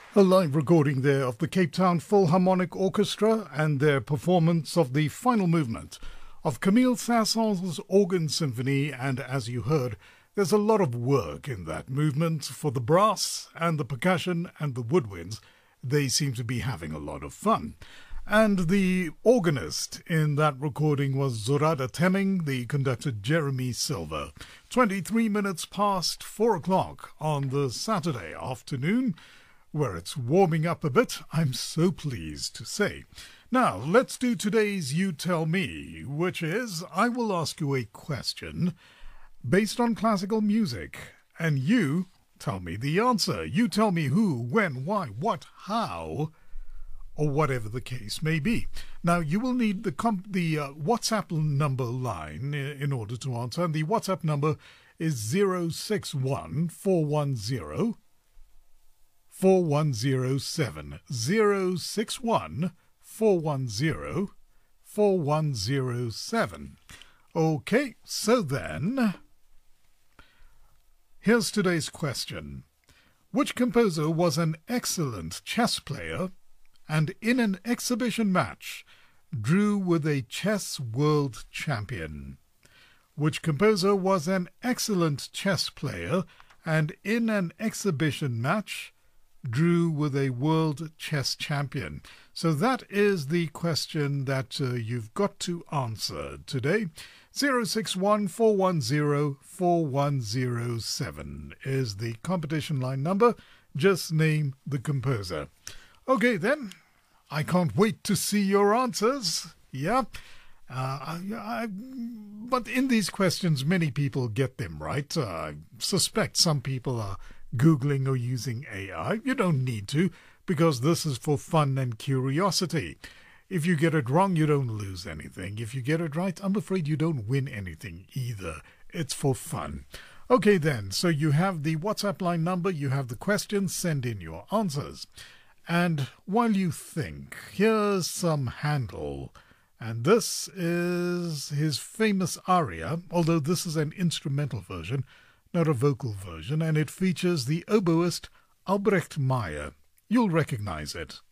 A live recording there of the Cape Town Philharmonic Orchestra and their performance of the final movement of Camille Saint-Saëns' Organ Symphony. And as you heard, there's a lot of work in that movement for the brass and the percussion and the woodwinds. They seem to be having a lot of fun. And the organist in that recording was Zorada Temming, the conductor Jeremy Silver. 23 minutes past 4 o'clock on the Saturday afternoon, where it's warming up a bit, I'm so pleased to say. Now, let's do today's You Tell Me, which is, I will ask you a question based on classical music, and you tell me the answer. You tell me who, when, why, what, how, or whatever the case may be. Now, you will need the WhatsApp number line in order to answer, and the WhatsApp number is 061 410 4107 061 410 4107. Okay, so then, here's today's question. Which composer was an excellent chess player and in an exhibition match drew with a chess world champion? Which composer was an excellent chess player and in an exhibition match drew with a world chess champion? So that is the question that you've got to answer today. 061 410 4107 is the competition line number. Just name the composer. Okay then, I can't wait to see your answers. Yeah. But in these questions, many people get them right. I suspect some people are Googling or using AI. You don't need to, because this is for fun and curiosity. If you get it wrong, you don't lose anything. If you get it right, I'm afraid you don't win anything either. It's for fun. Okay then, so you have the WhatsApp line number, you have the questions, send in your answers. And while you think, here's some Handel. And this is his famous aria, although this is an instrumental version, not a vocal version, and it features the oboist Albrecht Meyer. You'll recognize it.